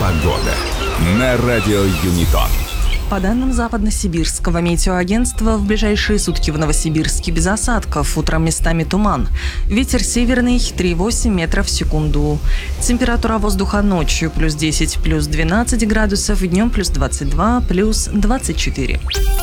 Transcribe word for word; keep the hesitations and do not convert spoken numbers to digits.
Погода на радио Юнитон. По данным Западно-Сибирского метеоагентства, в ближайшие сутки в Новосибирске без осадков, утром местами туман. Ветер северный три и восемь метров в секунду. Температура воздуха ночью плюс десять, плюс двенадцать градусов, днем плюс двадцать два, плюс двадцать четыре.